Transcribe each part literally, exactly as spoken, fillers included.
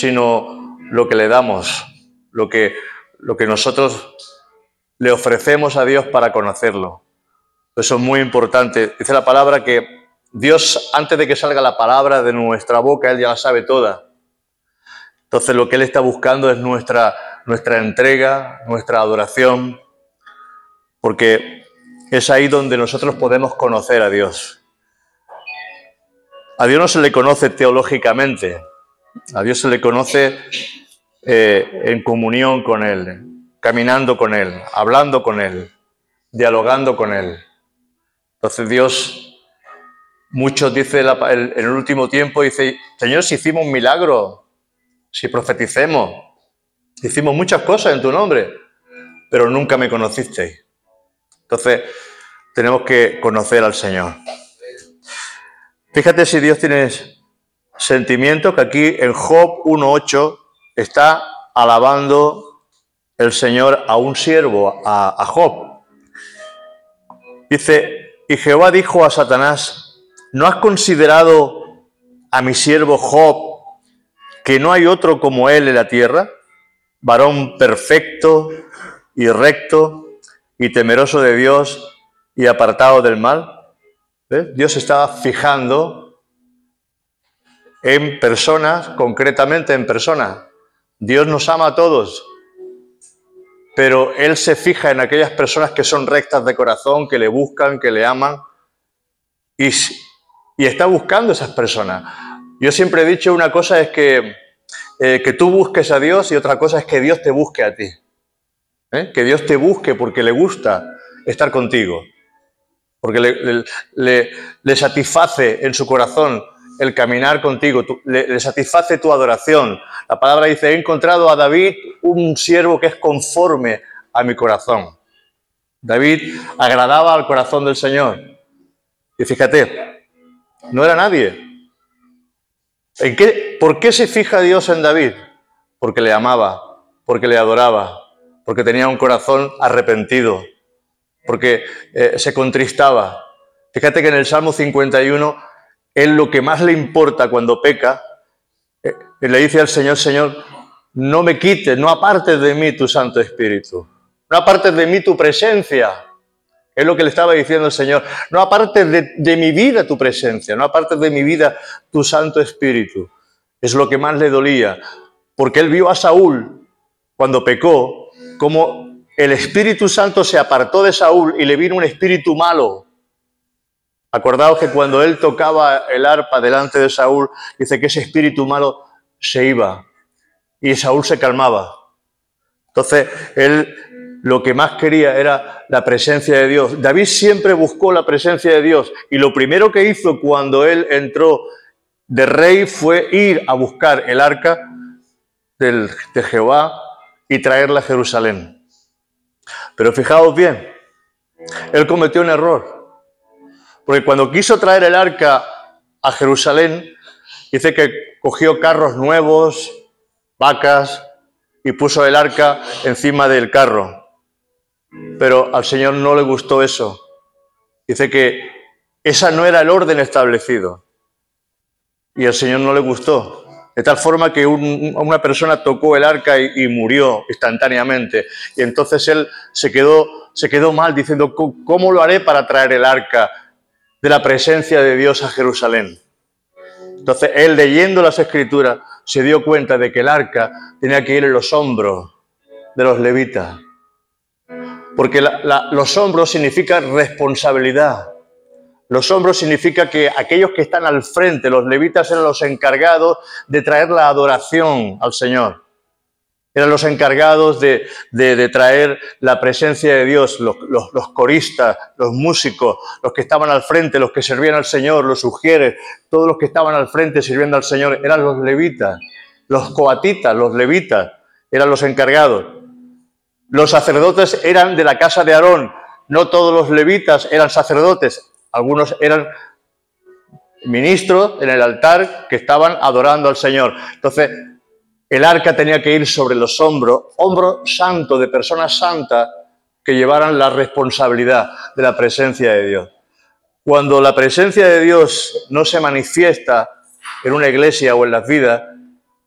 sino lo que le damos, lo que, lo que nosotros le ofrecemos a Dios para conocerlo. Eso es muy importante. Dice la palabra que Dios, antes de que salga la palabra de nuestra boca, Él ya la sabe toda. Entonces lo que Él está buscando es nuestra, nuestra entrega, nuestra adoración, porque es ahí donde nosotros podemos conocer a Dios. A Dios no se le conoce teológicamente, a Dios se le conoce eh, en comunión con Él, caminando con Él, hablando con Él, dialogando con Él. Entonces Dios, muchos dicen en el último tiempo, dice, Señor, si hicimos un milagro, si profeticemos, hicimos muchas cosas en tu nombre, pero nunca me conocisteis. Entonces tenemos que conocer al Señor. Fíjate si Dios tiene sentimientos, que aquí en Job uno ocho está alabando el Señor a un siervo, a, a Job. Dice, y Jehová dijo a Satanás, ¿no has considerado a mi siervo Job, que no hay otro como él en la tierra? Varón perfecto y recto y temeroso de Dios y apartado del mal. ¿Ves? Dios estaba fijando en personas, concretamente en personas. Dios nos ama a todos, pero Él se fija en aquellas personas que son rectas de corazón, que le buscan, que le aman, y, y está buscando esas personas. Yo siempre he dicho, una cosa es que, eh, que tú busques a Dios y otra cosa es que Dios te busque a ti. ¿Eh? Que Dios te busque porque le gusta estar contigo, porque le, le, le, le satisface en su corazón el caminar contigo, tu, le, le satisface tu adoración. La palabra dice, he encontrado a David un siervo que es conforme a mi corazón. David agradaba al corazón del Señor. Y fíjate, no era nadie. ¿En qué, ¿Por qué se fija Dios en David? Porque le amaba, porque le adoraba, porque tenía un corazón arrepentido, porque eh, se contristaba. Fíjate que en el Salmo cincuenta y uno, él lo que más le importa cuando peca, eh, le dice al Señor, Señor, no me quites, no apartes de mí tu Santo Espíritu, no apartes de mí tu presencia. Es lo que le estaba diciendo el Señor, no apartes de, de mi vida tu presencia, no apartes de mi vida tu Santo Espíritu. Es lo que más le dolía, porque él vio a Saúl cuando pecó, como el Espíritu Santo se apartó de Saúl y le vino un espíritu malo. Acordaos que cuando él tocaba el arpa delante de Saúl, dice que ese espíritu malo se iba y Saúl se calmaba. Entonces, él lo que más quería era la presencia de Dios. David siempre buscó la presencia de Dios y lo primero que hizo cuando él entró de rey fue ir a buscar el arca del, de Jehová y traerla a Jerusalén. Pero fijaos bien, él cometió un error, porque cuando quiso traer el arca a Jerusalén, dice que cogió carros nuevos, vacas, y puso el arca encima del carro. Pero al Señor no le gustó eso. Dice que esa no era el orden establecido. Y al Señor no le gustó. De tal forma que un, una persona tocó el arca y, y murió instantáneamente. Y entonces él se quedó, se quedó mal diciendo, ¿cómo lo haré para traer el arca de la presencia de Dios a Jerusalén? Entonces él, leyendo las Escrituras, se dio cuenta de que el arca tenía que ir en los hombros de los levitas. Porque la, la, los hombros significan responsabilidad. Los hombros significa que aquellos que están al frente, los levitas, eran los encargados de traer la adoración al Señor. Eran los encargados de, de, de traer la presencia de Dios, los, los, los coristas, los músicos, los que estaban al frente, los que servían al Señor, los sugieres, todos los que estaban al frente sirviendo al Señor, eran los levitas. Los coatitas, los levitas, eran los encargados. Los sacerdotes eran de la casa de Aarón, no todos los levitas eran sacerdotes. Algunos eran ministros en el altar que estaban adorando al Señor. Entonces, el arca tenía que ir sobre los hombros, hombros santos de personas santas que llevaran la responsabilidad de la presencia de Dios. Cuando la presencia de Dios no se manifiesta en una iglesia o en las vidas,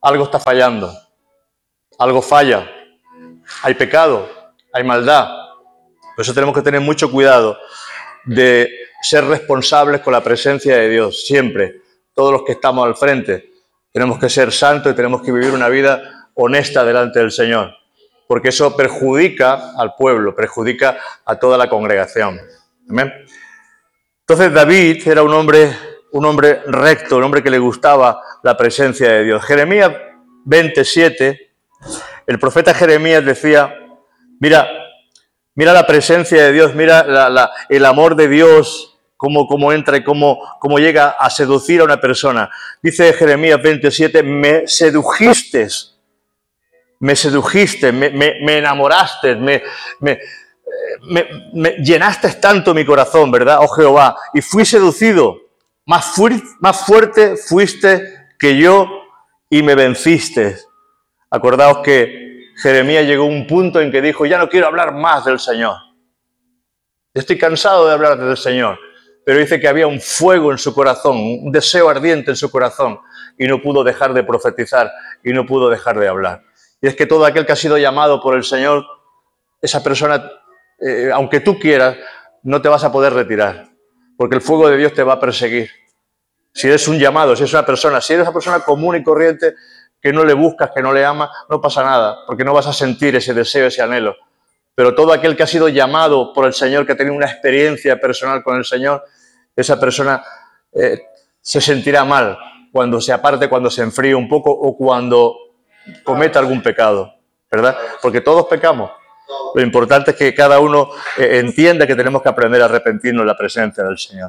algo está fallando, algo falla, hay pecado, hay maldad. Por eso tenemos que tener mucho cuidado de ser responsables con la presencia de Dios, siempre. Todos los que estamos al frente tenemos que ser santos y tenemos que vivir una vida honesta delante del Señor, porque eso perjudica al pueblo, perjudica a toda la congregación. ¿Amén? Entonces David era un hombre, un hombre recto, un hombre que le gustaba la presencia de Dios. Jeremías veintisiete, el profeta Jeremías decía, mira, mira la presencia de Dios, mira la, la, el amor de Dios, cómo, cómo entra y cómo, cómo llega a seducir a una persona. Dice Jeremías veintisiete, me sedujiste, me sedujiste, me, me, me enamoraste, me... me Me, me llenaste tanto mi corazón, ¿verdad? Oh Jehová, y fui seducido, más, fu más fuerte fuiste que yo y me venciste. Acordaos que Jeremías llegó a un punto en que dijo, ya no quiero hablar más del Señor. Estoy cansado de hablar del Señor. Pero dice que había un fuego en su corazón, un deseo ardiente en su corazón, y no pudo dejar de profetizar, y no pudo dejar de hablar. Y es que todo aquel que ha sido llamado por el Señor, esa persona... Eh, aunque tú quieras, no te vas a poder retirar, porque el fuego de Dios te va a perseguir. Si eres un llamado, si eres una persona, si eres una persona común y corriente, que no le buscas, que no le amas, no pasa nada, porque no vas a sentir ese deseo, ese anhelo. Pero todo aquel que ha sido llamado por el Señor, que ha tenido una experiencia personal con el Señor, esa persona eh, se sentirá mal cuando se aparte, cuando se enfríe un poco o cuando cometa algún pecado, ¿verdad? Porque todos pecamos. Lo importante es que cada uno eh, entienda que tenemos que aprender a arrepentirnos en la presencia del Señor.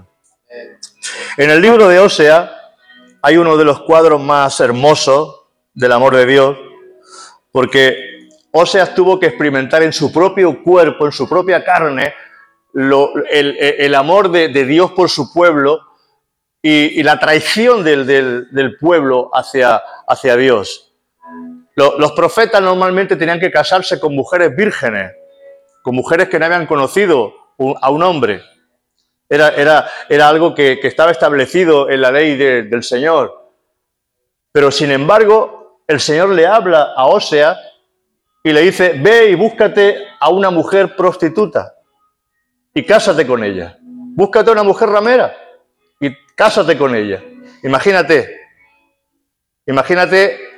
En el libro de Osea hay uno de los cuadros más hermosos del amor de Dios, porque Oseas tuvo que experimentar en su propio cuerpo, en su propia carne, lo, el, el amor de, de Dios por su pueblo y, y la traición del, del, del pueblo hacia, hacia Dios. Los profetas normalmente tenían que casarse con mujeres vírgenes, con mujeres que no habían conocido a un hombre. Era, era, era algo que, que estaba establecido en la ley de, del Señor. Pero sin embargo, el Señor le habla a Oseas y le dice, ve y búscate a una mujer prostituta y cásate con ella. Búscate a una mujer ramera y cásate con ella. Imagínate, imagínate...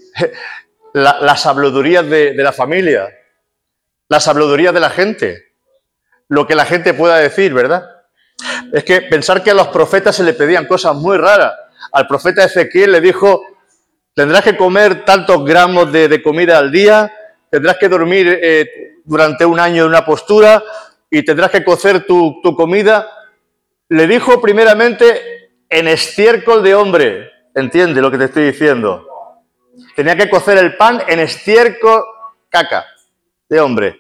La, las habladurías de, de la familia, las habladurías de la gente, lo que la gente pueda decir, ¿verdad? Es que pensar que a los profetas se le pedían cosas muy raras. Al profeta Ezequiel le dijo, tendrás que comer tantos gramos de, de comida al día, tendrás que dormir eh, durante un año en una postura y tendrás que cocer tu, tu comida. Le dijo primeramente en estiércol de hombre, ¿entiende lo que te estoy diciendo? Tenía que cocer el pan en estiércol caca de hombre.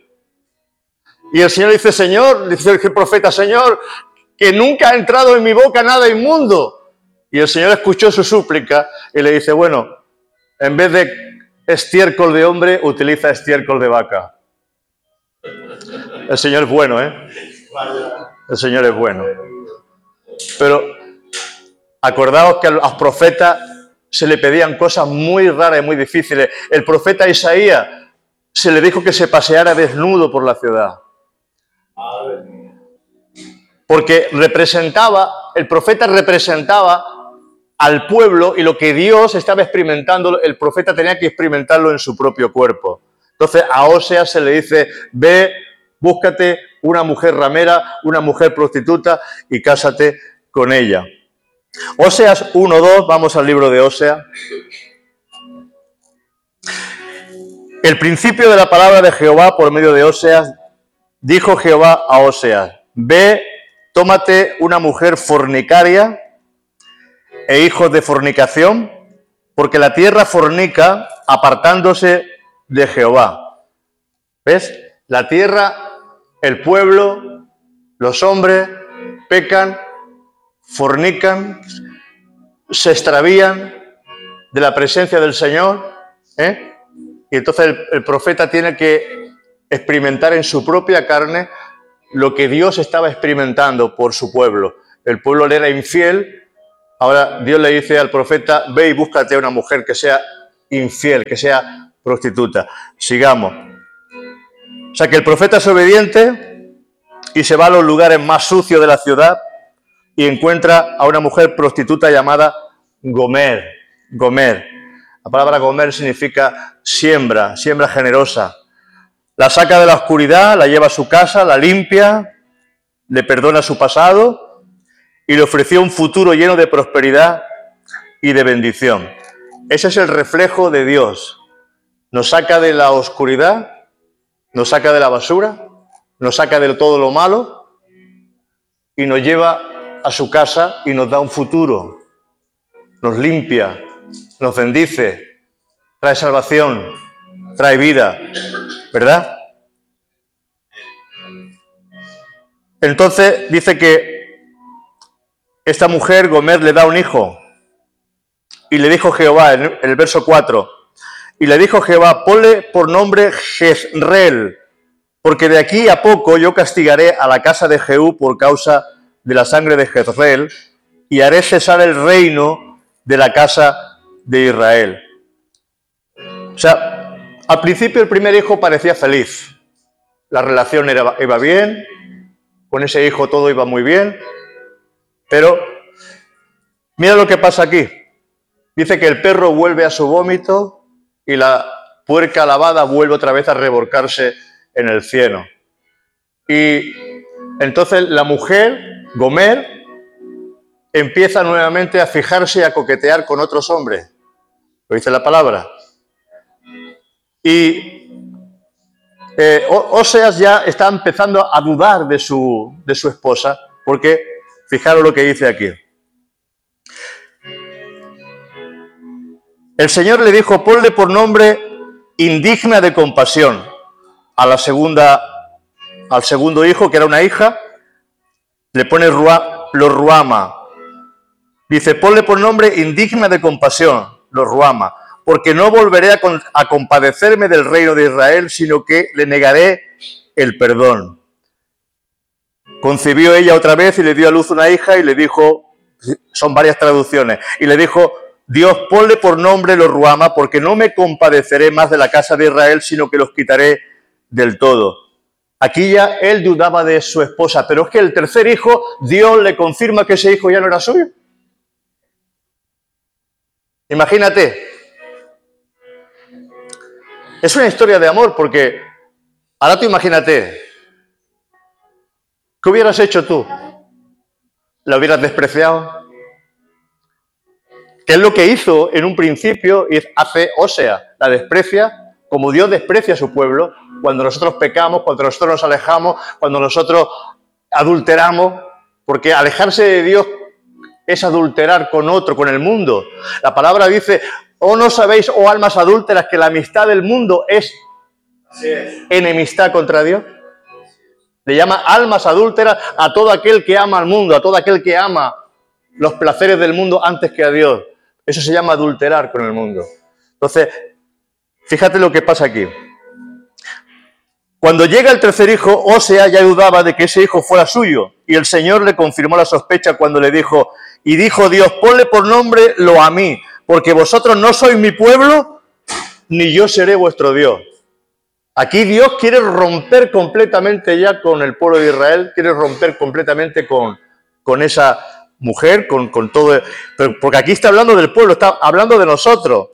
Y el Señor dice, Señor, dice el profeta, Señor, que nunca ha entrado en mi boca nada inmundo. Y el Señor escuchó su súplica y le dice, bueno, en vez de estiércol de hombre, utiliza estiércol de vaca. El Señor es bueno, ¿eh? El Señor es bueno. Pero acordaos que a los profetas se le pedían cosas muy raras y muy difíciles. El profeta Isaías se le dijo que se paseara desnudo por la ciudad. Porque representaba, el profeta representaba al pueblo y lo que Dios estaba experimentando, el profeta tenía que experimentarlo en su propio cuerpo. Entonces a Oseas se le dice, ve, búscate una mujer ramera, una mujer prostituta y cásate con ella. Oseas uno dos, vamos al libro de Oseas. El principio de la palabra de Jehová por medio de Oseas, dijo Jehová a Oseas, ve, tómate una mujer fornicaria e hijos de fornicación, porque la tierra fornica apartándose de Jehová. ¿Ves? La tierra, el pueblo, los hombres pecan, fornican, se extravían de la presencia del Señor, ¿eh? Y entonces el, el profeta tiene que experimentar en su propia carne lo que Dios estaba experimentando por su pueblo. El pueblo le era infiel, ahora Dios le dice al profeta, ve y búscate a una mujer que sea infiel, que sea prostituta. Sigamos. O sea que el profeta es obediente y se va a los lugares más sucios de la ciudad y encuentra a una mujer prostituta llamada Gomer. Gomer. La palabra Gomer significa siembra, siembra generosa. La saca de la oscuridad, la lleva a su casa, la limpia, le perdona su pasado y le ofreció un futuro lleno de prosperidad y de bendición. Ese es el reflejo de Dios. Nos saca de la oscuridad, nos saca de la basura, nos saca de todo lo malo y nos lleva a su casa y nos da un futuro. Nos limpia, nos bendice, trae salvación, trae vida, ¿verdad? Entonces dice que esta mujer, Gomer, le da un hijo y le dijo Jehová, en el verso cuatro, y le dijo Jehová, ponle por nombre Jezreel, porque de aquí a poco yo castigaré a la casa de Jehú por causa de la sangre de Jezreel y haré cesar el reino de la casa de Israel. O sea, al principio el primer hijo parecía feliz. La relación era, iba bien, con ese hijo todo iba muy bien, pero mira lo que pasa aquí. Dice que el perro vuelve a su vómito y la puerca lavada vuelve otra vez a revolcarse en el cieno. Y entonces la mujer, Gomer, empieza nuevamente a fijarse y a coquetear con otros hombres. ¿Lo dice la palabra? Y eh, Oseas ya está empezando a dudar de su, de su esposa, porque fijaros lo que dice aquí. El Señor le dijo, ponle por nombre indigna de compasión a la segunda, al segundo hijo, que era una hija, le pone Ruá, lo Ruama. Dice, ponle por nombre indigna de compasión, lo Ruama, porque no volveré a, con, a compadecerme del reino de Israel, sino que le negaré el perdón. Concibió ella otra vez y le dio a luz una hija y le dijo, son varias traducciones, y le dijo, Dios, ponle por nombre lo Ruama, porque no me compadeceré más de la casa de Israel, sino que los quitaré del todo. Aquí ya él dudaba de su esposa, pero es que el tercer hijo, Dios le confirma que ese hijo ya no era suyo. Imagínate. Es una historia de amor, porque ahora tú imagínate, ¿qué hubieras hecho tú? ¿La hubieras despreciado? ¿Qué es lo que hizo en un principio y hace Oseas? La desprecia, como Dios desprecia a su pueblo, cuando nosotros pecamos, cuando nosotros nos alejamos, cuando nosotros adulteramos, porque alejarse de Dios es adulterar con otro, con el mundo. La palabra dice, ¿o no sabéis, oh almas adúlteras, que la amistad del mundo es enemistad contra Dios? Le llama almas adúlteras a todo aquel que ama al mundo, a todo aquel que ama los placeres del mundo antes que a Dios. Eso se llama adulterar con el mundo. Entonces, fíjate lo que pasa aquí. Cuando llega el tercer hijo, Oseas ya dudaba de que ese hijo fuera suyo, y el Señor le confirmó la sospecha cuando le dijo, y dijo Dios, ponle por nombre lo a mí, porque vosotros no sois mi pueblo, ni yo seré vuestro Dios. Aquí Dios quiere romper completamente ya con el pueblo de Israel, quiere romper completamente con, con esa mujer, con, con todo, porque aquí está hablando del pueblo, está hablando de nosotros.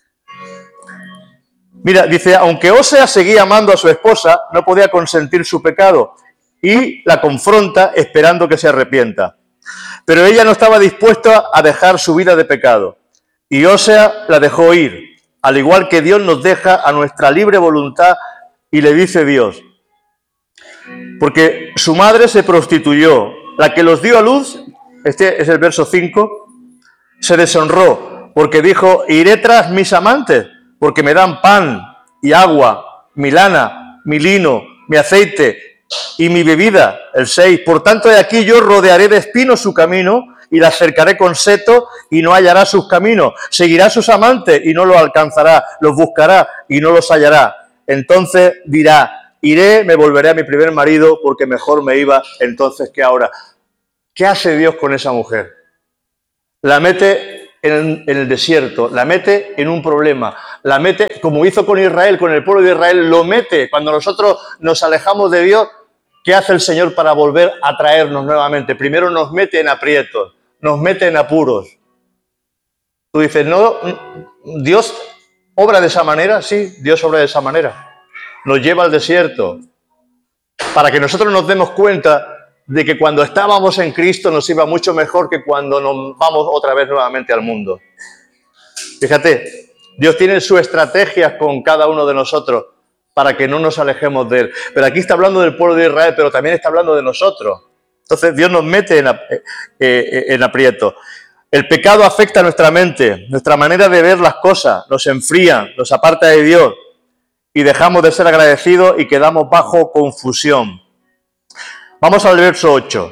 Mira, dice, aunque Oseas seguía amando a su esposa, no podía consentir su pecado y la confronta esperando que se arrepienta. Pero ella no estaba dispuesta a dejar su vida de pecado y Oseas la dejó ir, al igual que Dios nos deja a nuestra libre voluntad y le dice Dios, porque su madre se prostituyó, la que los dio a luz, este es el verso cinco, se deshonró porque dijo, iré tras mis amantes, porque me dan pan y agua, mi lana, mi lino, mi aceite y mi bebida, el seis. Por tanto, de aquí yo rodearé de espinos su camino y la cercaré con seto y no hallará sus caminos. Seguirá sus amantes y no los alcanzará, los buscará y no los hallará. Entonces dirá, iré, me volveré a mi primer marido porque mejor me iba entonces que ahora. ¿Qué hace Dios con esa mujer? La mete en, en el desierto, la mete en un problema, la mete, como hizo con Israel, con el pueblo de Israel, lo mete. Cuando nosotros nos alejamos de Dios, ¿qué hace el Señor para volver a traernos nuevamente? Primero nos mete en aprietos, nos mete en apuros. Tú dices, no, Dios obra de esa manera. Sí, Dios obra de esa manera. Nos lleva al desierto para que nosotros nos demos cuenta de que cuando estábamos en Cristo nos iba mucho mejor que cuando nos vamos otra vez nuevamente al mundo. Fíjate, Dios tiene sus estrategias con cada uno de nosotros para que no nos alejemos de Él. Pero aquí está hablando del pueblo de Israel, pero también está hablando de nosotros. Entonces Dios nos mete en, eh, en aprieto. El pecado afecta a nuestra mente, nuestra manera de ver las cosas, nos enfría, nos aparta de Dios y dejamos de ser agradecidos y quedamos bajo confusión. Vamos al verso ocho.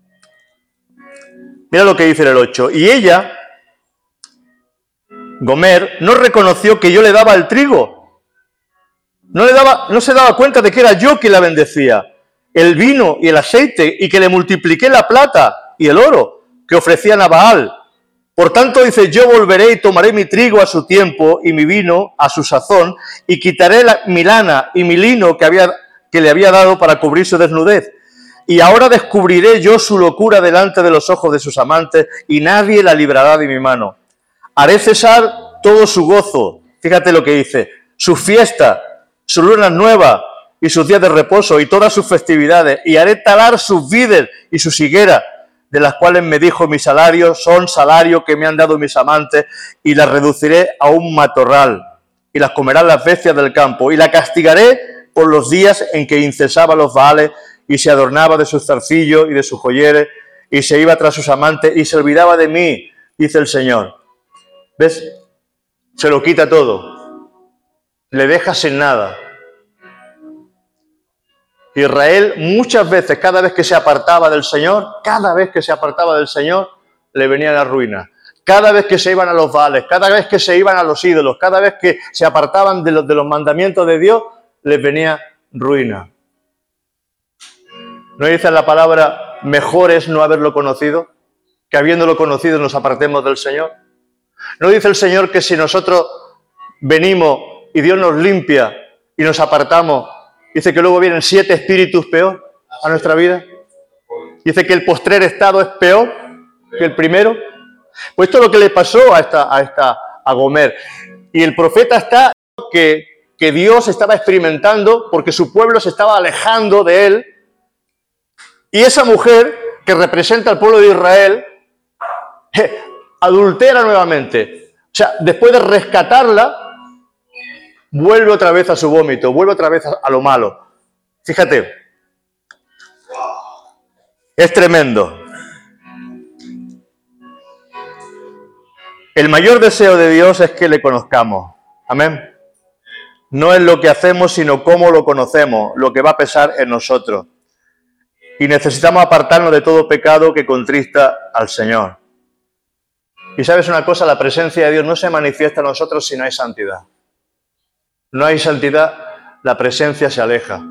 Mira lo que dice el ocho. Y ella, Gomer, no reconoció que yo le daba el trigo. No, le daba, no se daba cuenta de que era yo quien la bendecía. El vino y el aceite, y que le multipliqué la plata y el oro que ofrecían a Baal. Por tanto, dice, yo volveré y tomaré mi trigo a su tiempo y mi vino a su sazón, y quitaré la, mi lana y mi lino que, había, que le había dado para cubrir su desnudez. Y ahora descubriré yo su locura delante de los ojos de sus amantes, y nadie la librará de mi mano. Haré cesar todo su gozo, fíjate lo que dice, sus fiestas, sus lunas nuevas y sus días de reposo y todas sus festividades, y haré talar sus vides y sus higueras, de las cuales me dijo, mi salario son salario que me han dado mis amantes, y las reduciré a un matorral, y las comerán las bestias del campo, y la castigaré por los días en que incesaba los Baales, y se adornaba de sus zarcillos y de sus joyeres, y se iba tras sus amantes, y se olvidaba de mí, dice el Señor. ¿Ves? Se lo quita todo. Le deja sin nada. Israel muchas veces, cada vez que se apartaba del Señor, cada vez que se apartaba del Señor, le venía la ruina. Cada vez que se iban a los Baales, cada vez que se iban a los ídolos, cada vez que se apartaban de los, de los mandamientos de Dios, les venía ruina. ¿No dice la palabra, mejor es no haberlo conocido, que habiéndolo conocido nos apartemos del Señor? ¿No dice el Señor que si nosotros venimos y Dios nos limpia y nos apartamos, dice que luego vienen siete espíritus peor a nuestra vida? Dice que el postrer estado es peor que el primero. Pues esto es lo que le pasó a esta, a esta a Gomer. Y el profeta está que, que Dios estaba experimentando porque su pueblo se estaba alejando de él. Y esa mujer que representa al pueblo de Israel eh, adultera nuevamente. O sea, después de rescatarla, vuelve otra vez a su vómito, vuelve otra vez a, a lo malo. Fíjate, es tremendo. El mayor deseo de Dios es que le conozcamos. Amén. No es lo que hacemos, sino cómo lo conocemos, lo que va a pesar en nosotros. Y necesitamos apartarnos de todo pecado que contrista al Señor. Y sabes una cosa, la presencia de Dios no se manifiesta en nosotros si no hay santidad. No hay santidad, la presencia se aleja.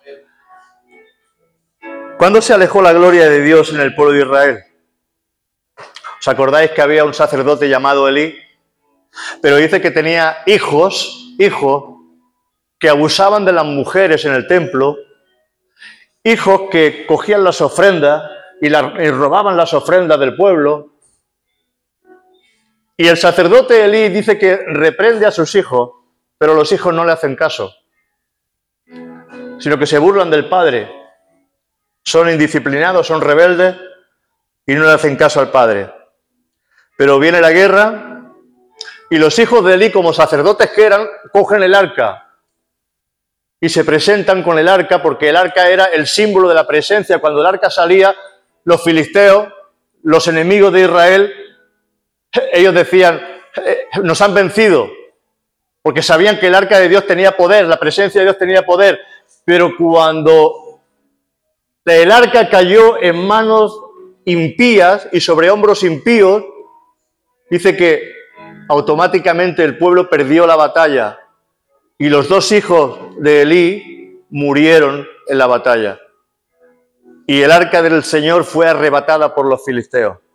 ¿Cuándo se alejó la gloria de Dios en el pueblo de Israel? ¿Os acordáis que había un sacerdote llamado Elí? Pero dice que tenía hijos, hijos, que abusaban de las mujeres en el templo, hijos que cogían las ofrendas y, la, y robaban las ofrendas del pueblo. Y el sacerdote Elí dice que reprende a sus hijos, pero los hijos no le hacen caso, sino que se burlan del padre. Son indisciplinados, son rebeldes y no le hacen caso al padre. Pero viene la guerra y los hijos de Elí, como sacerdotes que eran, cogen el arca y se presentan con el arca, porque el arca era el símbolo de la presencia. Cuando el arca salía, los filisteos, los enemigos de Israel, ellos decían, nos han vencido, porque sabían que el arca de Dios tenía poder, la presencia de Dios tenía poder. Pero cuando el arca cayó en manos impías y sobre hombros impíos, dice que automáticamente el pueblo perdió la batalla y los dos hijos de Elí murieron en la batalla. Y el arca del Señor fue arrebatada por los filisteos.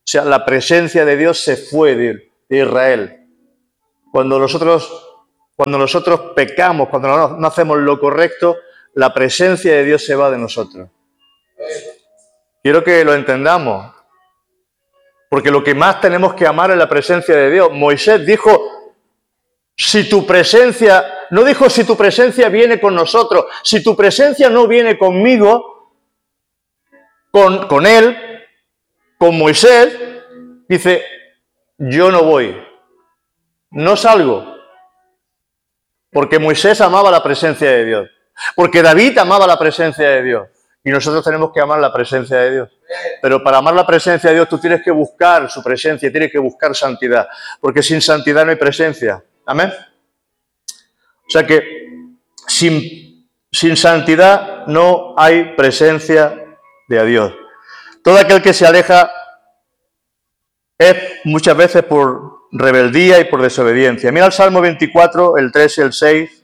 O sea, la presencia de Dios se fue de, de Israel. Cuando nosotros, cuando nosotros pecamos, cuando no, no hacemos lo correcto, la presencia de Dios se va de nosotros. Quiero que lo entendamos. Porque lo que más tenemos que amar es la presencia de Dios. Moisés dijo, si tu presencia, no dijo si tu presencia viene con nosotros, si tu presencia no viene conmigo, con, con él, con Moisés, dice, yo no voy, no salgo. Porque Moisés amaba la presencia de Dios. Porque David amaba la presencia de Dios. Y nosotros tenemos que amar la presencia de Dios. Pero para amar la presencia de Dios tú tienes que buscar su presencia, tienes que buscar santidad. Porque sin santidad no hay presencia. Amén. O sea que sin, sin santidad no hay presencia de Dios. Todo aquel que se aleja es muchas veces por rebeldía y por desobediencia. Mira el Salmo veinticuatro, el tres y el seis.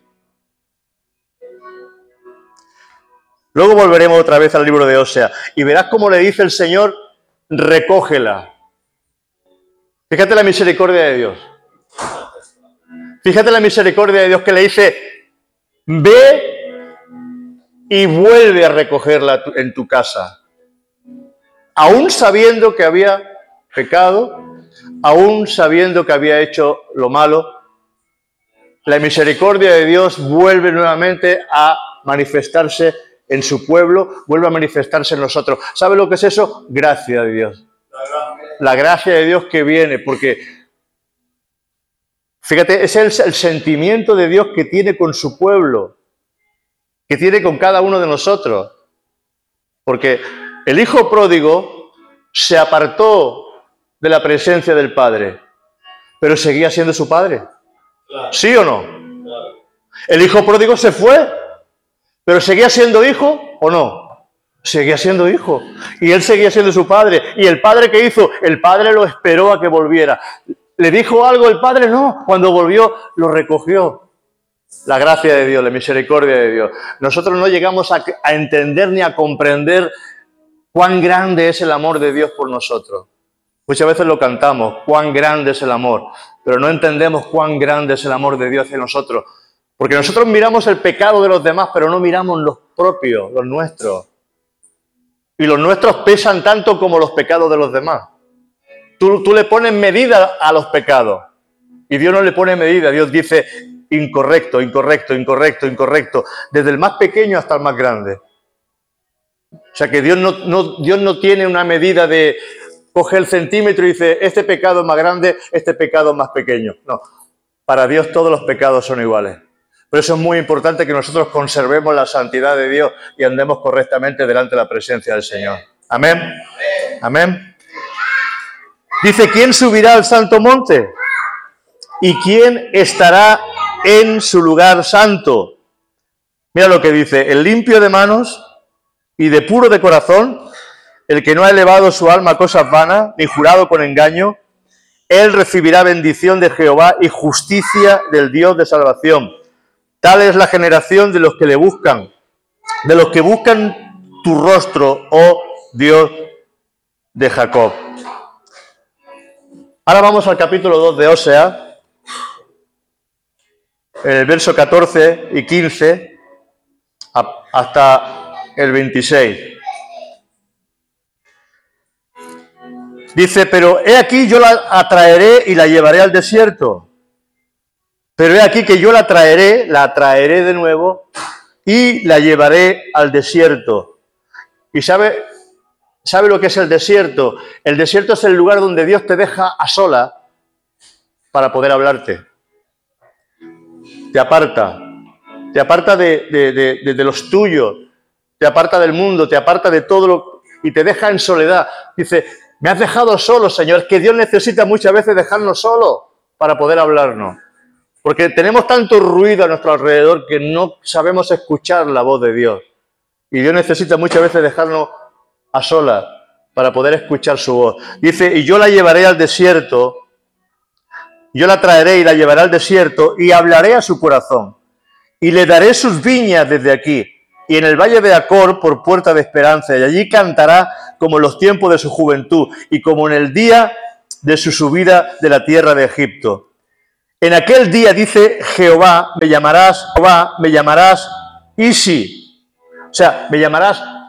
Luego volveremos otra vez al libro de Osea y verás cómo le dice el Señor, recógela. Fíjate la misericordia de Dios. Fíjate la misericordia de Dios que le dice, ve y vuelve a recogerla en tu casa. Aún sabiendo que había pecado, aún sabiendo que había hecho lo malo, la misericordia de Dios vuelve nuevamente a manifestarse en su pueblo, vuelve a manifestarse en nosotros. ¿Sabe lo que es eso? Gracia de Dios. La gracia de Dios que viene, porque, fíjate, es el, el sentimiento de Dios que tiene con su pueblo, que tiene con cada uno de nosotros. Porque el hijo pródigo se apartó de la presencia del Padre, pero seguía siendo su padre. ¿Sí o no? El hijo pródigo se fue, pero ¿seguía siendo hijo o no? Seguía siendo hijo. Y él seguía siendo su padre. ¿Y el padre qué hizo? El padre lo esperó a que volviera. ¿Le dijo algo el padre? No. Cuando volvió, lo recogió. La gracia de Dios, la misericordia de Dios. Nosotros no llegamos a, a entender ni a comprender cuán grande es el amor de Dios por nosotros. Muchas veces lo cantamos, cuán grande es el amor. Pero no entendemos cuán grande es el amor de Dios hacia nosotros. Porque nosotros miramos el pecado de los demás, pero no miramos los propios, los nuestros. Y los nuestros pesan tanto como los pecados de los demás. Tú, tú le pones medida a los pecados. Y Dios no le pone medida. Dios dice incorrecto, incorrecto, incorrecto, incorrecto. Desde el más pequeño hasta el más grande. O sea que Dios no, no, Dios no tiene una medida de coge el centímetro y dice este pecado es más grande, este pecado es más pequeño. No. Para Dios todos los pecados son iguales. Por eso es muy importante que nosotros conservemos la santidad de Dios y andemos correctamente delante de la presencia del Señor. Amén. Amén. Dice, ¿quién subirá al santo monte? ¿Y quién estará en su lugar santo? Mira lo que dice, el limpio de manos y de puro de corazón, el que no ha elevado su alma a cosas vanas, ni jurado con engaño, él recibirá bendición de Jehová y justicia del Dios de salvación. Tal es la generación de los que le buscan, de los que buscan tu rostro, oh Dios de Jacob. Ahora vamos al capítulo dos de Osea, el verso catorce y quince hasta el veintiséis. Dice, pero he aquí yo la atraeré y la llevaré al desierto. Pero he aquí que yo la traeré, la traeré de nuevo y la llevaré al desierto. ¿Y sabe, sabe lo que es el desierto? El desierto es el lugar donde Dios te deja a sola para poder hablarte. Te aparta. Te aparta de, de, de, de los tuyos. Te aparta del mundo, te aparta de todo lo... y te deja en soledad. Dice, me has dejado solo, Señor. Es que Dios necesita muchas veces dejarnos solos para poder hablarnos. Porque tenemos tanto ruido a nuestro alrededor que no sabemos escuchar la voz de Dios. Y Dios necesita muchas veces dejarnos a solas para poder escuchar su voz. Dice, y yo la llevaré al desierto, yo la traeré y la llevaré al desierto y hablaré a su corazón. Y le daré sus viñas desde aquí y en el valle de Acor por puerta de esperanza, y allí cantará como en los tiempos de su juventud y como en el día de su subida de la tierra de Egipto. En aquel día, dice Jehová, me llamarás, Jehová, me llamarás Isi. O sea, me llamarás